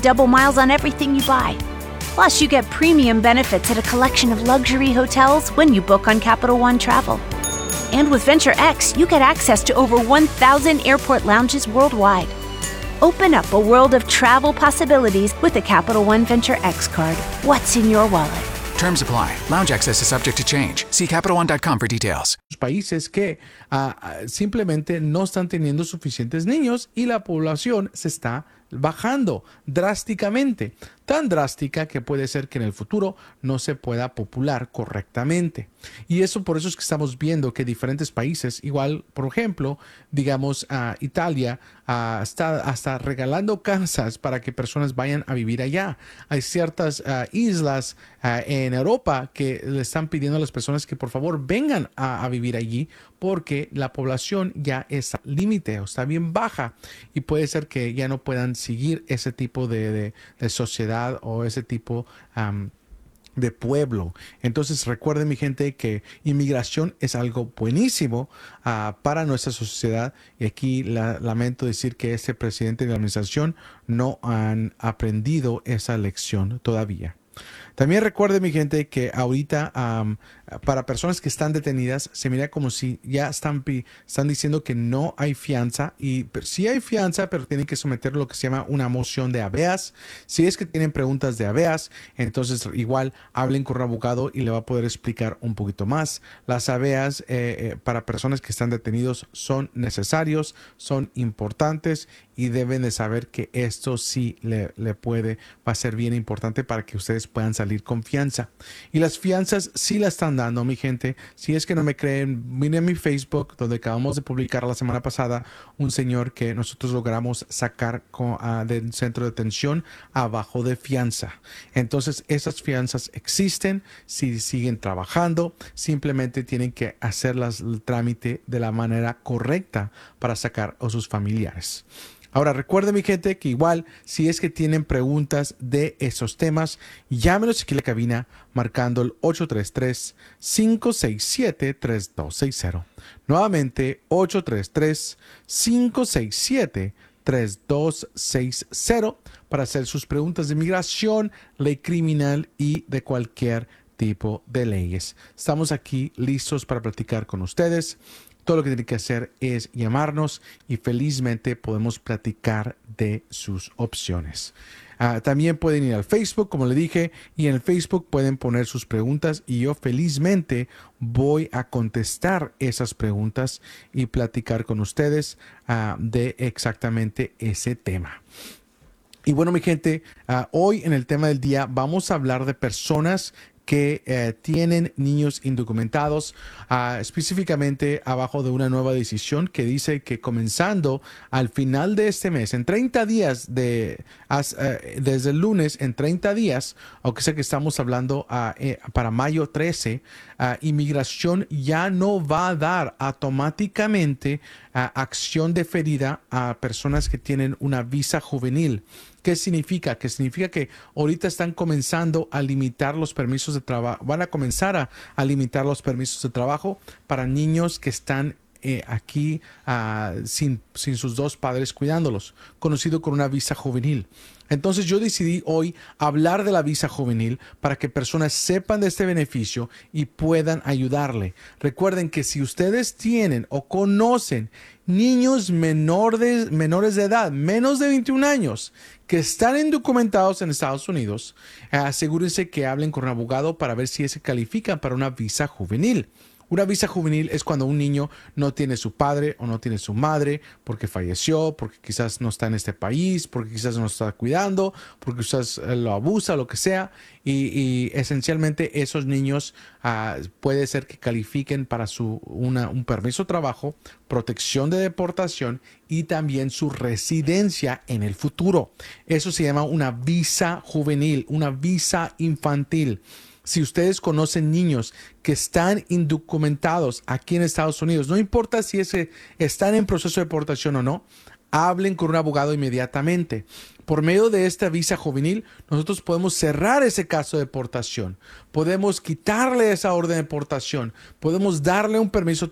double miles on everything you buy. Plus, you get premium benefits at a collection of luxury hotels when you book on Capital One Travel. And with Venture X, you get access to over 1,000 airport lounges worldwide. Open up a world of travel possibilities with the Capital One Venture X card. What's in your wallet? Terms apply. Lounge access is subject to change. See CapitalOne.com for details. Países que simplemente no están teniendo suficientes niños y la población se está bajando drásticamente, tan drástica que puede ser que en el futuro no se pueda popular correctamente. Y eso por eso es que estamos viendo que diferentes países, igual por ejemplo, digamos Italia, está hasta regalando casas para que personas vayan a vivir allá. Hay ciertas islas en Europa que le están pidiendo a las personas que por favor vengan a vivir allí porque la población ya está al límite o está bien baja y puede ser que ya no puedan seguir ese tipo de sociedad o ese tipo de pueblo. Entonces recuerden, mi gente, que inmigración es algo buenísimo para nuestra sociedad y aquí lamento decir que este presidente de la administración no han aprendido esa lección todavía. También recuerde, mi gente, que ahorita para personas que están detenidas se mira como si ya están diciendo que no hay fianza pero sí hay fianza, pero tienen que someter lo que se llama una moción de habeas. Si es que tienen preguntas de habeas, entonces igual hablen con un abogado y le va a poder explicar un poquito más. Las habeas para personas que están detenidos son necesarios, son importantes y deben de saber que esto sí va a ser bien importante para que ustedes puedan salir con fianza. Y las fianzas sí la están dando, mi gente. Si es que no me creen, miren mi Facebook, donde acabamos de publicar la semana pasada un señor que nosotros logramos sacar del centro de detención abajo de fianza. Entonces esas fianzas existen, si siguen trabajando, simplemente tienen que hacer el trámite de la manera correcta para sacar a sus familiares. Ahora, recuerden, mi gente, que igual, si es que tienen preguntas de esos temas, llámenos aquí a la cabina marcando el 833-567-3260. Nuevamente, 833-567-3260 para hacer sus preguntas de inmigración, ley criminal y de cualquier tipo de leyes. Estamos aquí listos para platicar con ustedes. Todo lo que tienen que hacer es llamarnos y felizmente podemos platicar de sus opciones. También pueden ir al Facebook, como le dije, y en el Facebook pueden poner sus preguntas y yo felizmente voy a contestar esas preguntas y platicar con ustedes de exactamente ese tema. Y bueno, mi gente, hoy en el tema del día vamos a hablar de personas que tienen niños indocumentados, específicamente abajo de una nueva decisión que dice que comenzando al final de este mes, en 30 días, desde el lunes, en 30 días, aunque sé que estamos hablando para mayo 13, inmigración ya no va a dar automáticamente acción deferida a personas que tienen una visa juvenil. ¿Qué significa? Que significa que ahorita están comenzando a limitar los permisos de trabajo, van a comenzar a limitar los permisos de trabajo para niños que están aquí sin sus dos padres cuidándolos, conocido como una visa juvenil. Entonces yo decidí hoy hablar de la visa juvenil para que personas sepan de este beneficio y puedan ayudarle. Recuerden que si ustedes tienen o conocen niños menores de edad, menos de 21 años, que están indocumentados en Estados Unidos, asegúrense que hablen con un abogado para ver si se califican para una visa juvenil. Una visa juvenil es cuando un niño no tiene su padre o no tiene su madre porque falleció, porque quizás no está en este país, porque quizás no está cuidando, porque quizás lo abusa, lo que sea. Y esencialmente esos niños puede ser que califiquen para un permiso de trabajo, protección de deportación y también su residencia en el futuro. Eso se llama una visa juvenil, una visa infantil. Si ustedes conocen niños que están indocumentados aquí en Estados Unidos, no importa si están en proceso de deportación o no, hablen con un abogado inmediatamente. Por medio de esta visa juvenil, nosotros podemos cerrar ese caso de deportación, podemos quitarle esa orden de deportación, podemos darle un permiso